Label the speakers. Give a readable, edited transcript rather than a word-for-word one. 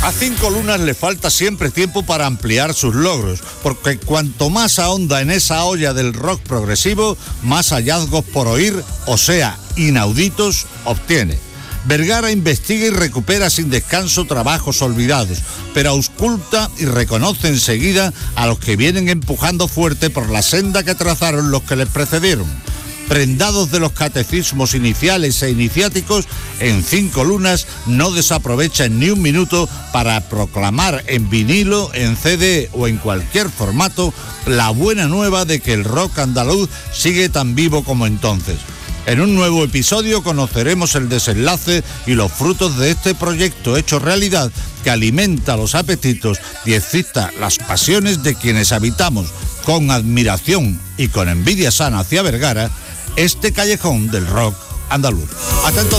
Speaker 1: A 5 Lunas le falta siempre tiempo para ampliar sus logros, porque cuanto más ahonda en esa olla del rock progresivo, más hallazgos por oír, o sea, inauditos, obtiene. Vergara investiga y recupera sin descanso trabajos olvidados, pero ausculta y reconoce enseguida a los que vienen empujando fuerte por la senda que trazaron los que les precedieron. Prendados de los catecismos iniciales e iniciáticos, en 5 Lunas no desaprovechan ni un minuto para proclamar en vinilo, en CD o en cualquier formato la buena nueva de que el rock andaluz sigue tan vivo como entonces. En un nuevo episodio conoceremos el desenlace y los frutos de este proyecto hecho realidad que alimenta los apetitos y excita las pasiones de quienes habitamos con admiración y con envidia sana hacia Vergara este callejón del rock andaluz. Hasta entonces.